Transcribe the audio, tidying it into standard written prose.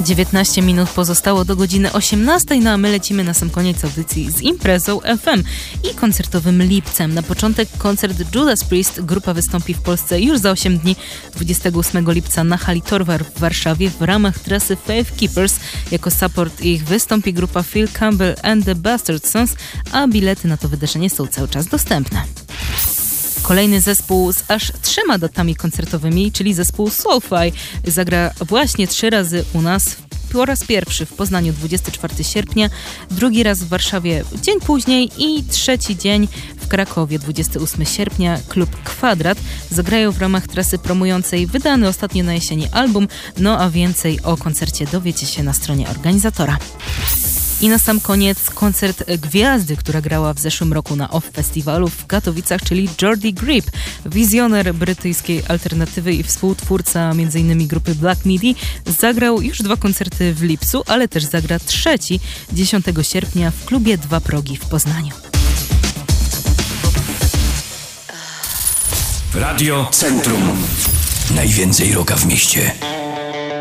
19 minut pozostało do godziny 18, no a my lecimy na sam koniec audycji z imprezą FM i koncertowym lipcem. Na początek koncert Judas Priest. Grupa wystąpi w Polsce już za 8 dni, 28 lipca na hali Torwar w Warszawie w ramach trasy Faith Keepers. Jako support ich wystąpi grupa Phil Campbell and the Bastard Sons, a bilety na to wydarzenie są cały czas dostępne. Kolejny zespół z aż 3 datami koncertowymi, czyli zespół Soulfly, zagra właśnie 3 razy u nas. Po raz pierwszy w Poznaniu 24 sierpnia, drugi raz w Warszawie dzień później i trzeci dzień w Krakowie 28 sierpnia. Klub Kwadrat zagrają w ramach trasy promującej wydany ostatnio na jesieni album, no a więcej o koncercie dowiecie się na stronie organizatora. I na sam koniec koncert gwiazdy, która grała w zeszłym roku na OFF Festiwalu w Katowicach, czyli Jordi Grip. Wizjoner brytyjskiej alternatywy i współtwórca m.in. grupy Black Midi zagrał już 2 koncerty w lipcu, ale też zagra trzeci 10 sierpnia w klubie 2 Progi w Poznaniu. Radio Centrum. Najwięcej rocka w mieście.